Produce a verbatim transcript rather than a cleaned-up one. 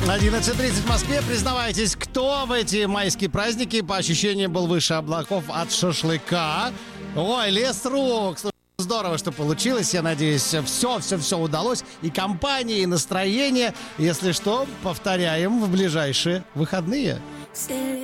одиннадцать тридцать в Москве. Признавайтесь, кто в эти майские праздники по ощущениям был выше облаков от шашлыка? Ой, Лес.ру. Здорово, что получилось. Я надеюсь, все-все-все удалось. И компания, и настроение. Если что, повторяем в ближайшие выходные.